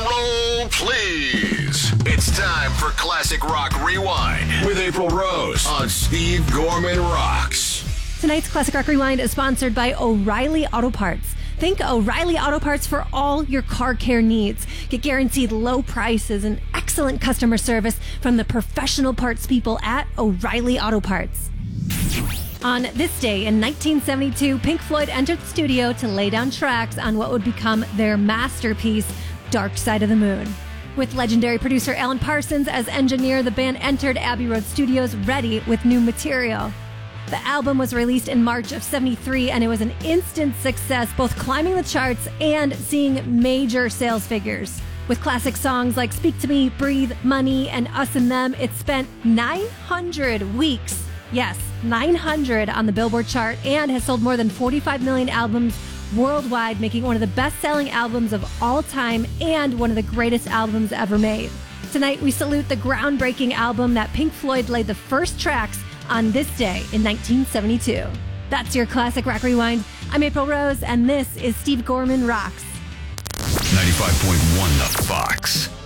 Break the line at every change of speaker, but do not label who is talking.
roll, please. It's time for Classic Rock Rewind with April Rose on Steve Gorman Rocks.
Tonight's Classic Rock Rewind is sponsored by O'Reilly Auto Parts. Think O'Reilly Auto Parts for all your car care needs. Get guaranteed low prices and excellent customer service from the professional parts people at O'Reilly Auto Parts. On this day in 1972, Pink Floyd entered the studio to lay down tracks on what would become their masterpiece, Dark Side of the Moon. With legendary producer Alan Parsons as engineer, the band entered Abbey Road Studios ready with new material. The album was released in March of '73, and it was an instant success, both climbing the charts and seeing major sales figures. With classic songs like Speak to Me, Breathe, Money, and Us and Them, it spent 900 weeks. Yes, 900 on the Billboard chart, and has sold more than 45 million albums worldwide, making one of the best-selling albums of all time and one of the greatest albums ever made. Tonight, we salute the groundbreaking album that Pink Floyd laid the first tracks on this day in 1972. That's your Classic Rock Rewind. I'm April Rose, and this is Steve Gorman Rocks.
95.1 The Fox.